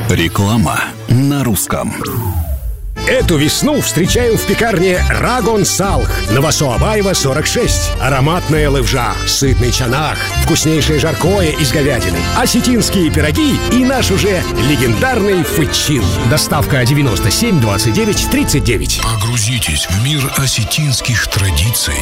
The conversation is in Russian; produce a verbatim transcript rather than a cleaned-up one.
Реклама на русском. Эту весну встречаем в пекарне Рагон Салх. Новосоабаева, сорок шесть. Ароматная лывжа, сытный чанах, вкуснейшее жаркое из говядины, осетинские пироги и наш уже легендарный фычин. Доставка девяносто семь двадцать девять тридцать девять. Погрузитесь в мир осетинских традиций